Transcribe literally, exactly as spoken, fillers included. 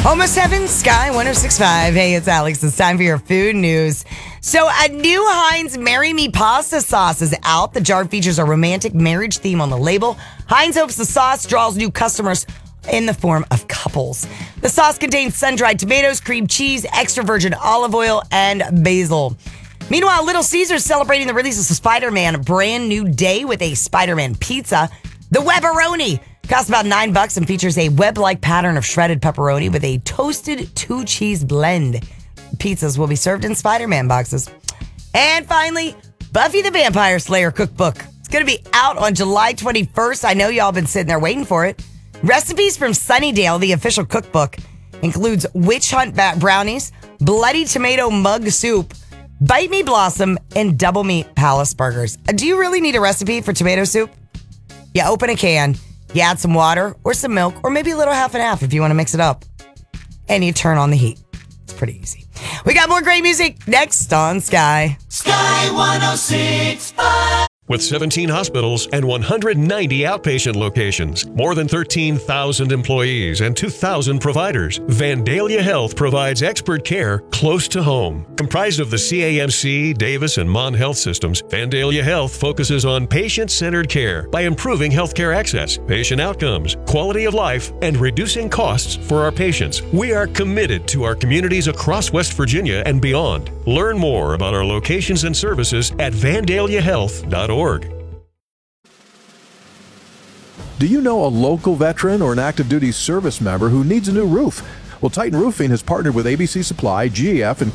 Almost seven, Sky one oh six point five. Hey, it's Alex. It's time for your food news. So, a new Heinz Marry Me pasta sauce is out. The jar features a romantic marriage theme on the label. Heinz hopes the sauce draws new customers in the form of couples. The sauce contains sun-dried tomatoes, cream cheese, extra virgin olive oil, and basil. Meanwhile, Little Caesars celebrating the release of Spider-Man a brand new day with a Spider-Man pizza. The Webberoni costs about nine bucks and features a web-like pattern of shredded pepperoni with a toasted two-cheese blend. Pizzas will be served in Spider-Man boxes. And finally, Buffy the Vampire Slayer cookbook. It's going to be out on July twenty-first. I know y'all been sitting there waiting for it. Recipes from Sunnydale, the official cookbook, includes witch hunt bat brownies, bloody tomato mug soup, bite me blossom, and double meat palace burgers. Do you really need a recipe for tomato soup? You open a can, you add some water or some milk, or maybe a little half and half if you want to mix it up, and you turn on the heat. It's pretty easy. We got more great music next on Sky. Sky one oh six point five. With seventeen hospitals and one hundred ninety outpatient locations, more than thirteen thousand employees, and two thousand providers, Vandalia Health provides expert care close to home. Comprised of the C A M C, Davis, and Mon Health systems, Vandalia Health focuses on patient-centered care by improving healthcare access, patient outcomes, quality of life, and reducing costs for our patients. We are committed to our communities across West Virginia and beyond. Learn more about our locations and services at vandalia health dot org. Do you know a local veteran or an active duty service member who needs a new roof? Well, Titan Roofing has partnered with A B C Supply, G E F, and